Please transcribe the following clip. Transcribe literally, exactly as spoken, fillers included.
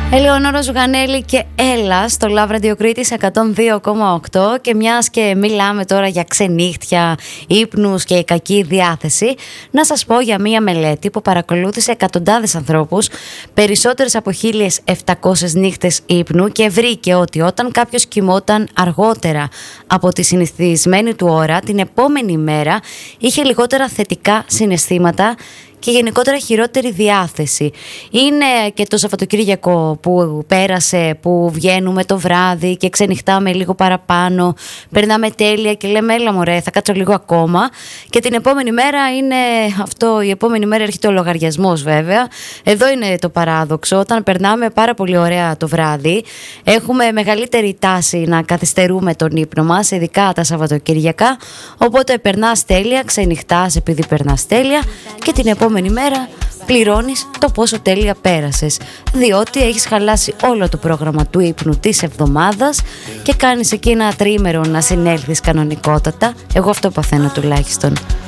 Ελεονόρα Ζουγανέλη και Έλα στο Love Radio Κρήτης εκατόν δύο κόμμα οκτώ. Και μιας και μιλάμε τώρα για ξενύχτια, ύπνους και κακή διάθεση, να σας πω για μια μελέτη που παρακολούθησε εκατοντάδες ανθρώπους, περισσότερες από χίλιες επτακόσιες νύχτες ύπνου, και βρήκε ότι όταν κάποιος κοιμόταν αργότερα από τη συνηθισμένη του ώρα, την επόμενη μέρα είχε λιγότερα θετικά συναισθήματα και γενικότερα χειρότερη διάθεση. Είναι και το Σαββατοκύριακο που πέρασε, που βγαίνουμε το βράδυ και ξενυχτάμε λίγο παραπάνω, περνάμε τέλεια και λέμε έλα μωρέ, θα κάτσω λίγο ακόμα, και την επόμενη μέρα είναι αυτό, η επόμενη μέρα έρχεται ο λογαριασμός βέβαια. Εδώ είναι το παράδοξο: όταν περνάμε πάρα πολύ ωραία το βράδυ, έχουμε μεγαλύτερη τάση να καθυστερούμε τον ύπνο μας, ειδικά τα Σαββατοκύριακα, οπότε περνάς τέλεια, ξενυχτάς επειδή περνάς τέλεια, και την επόμενη επόμενη μέρα πληρώνεις το πόσο τέλεια πέρασες, διότι έχεις χαλάσει όλο το πρόγραμμα του ύπνου της εβδομάδας και κάνεις εκεί ένα τρίμερο να συνέλθεις κανονικότατα. Εγώ αυτό παθαίνω τουλάχιστον.